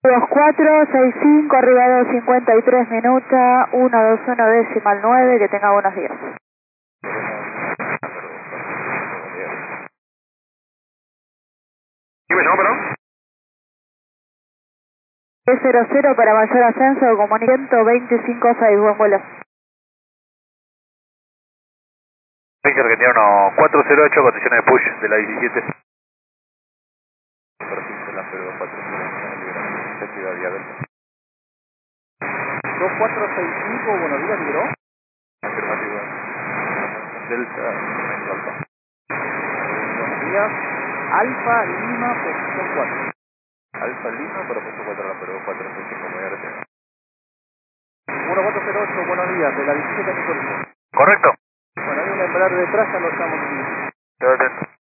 2465, arribado 53 minutos, 121 decimal 9, que tenga buenos días. ¿Qué me llamó, perdón? 300 para mayor ascenso, comunicamiento 256, buen vuelo. Víctor, que tiene uno 408, condiciones de push de la 17. Perfil de la 2465, buenos días, ¿libró? Afirmativo. Delta, Alfa. Buenos días. Alfa Lima, posición 4. Alfa Lima, para puesto 4 la 465, muy agradecido. 1408, buenos días, de la 17 a mi colegio. ¿Correcto? Bueno, hay un embrague detrás, ya lo estamos aquí. Quedo atento.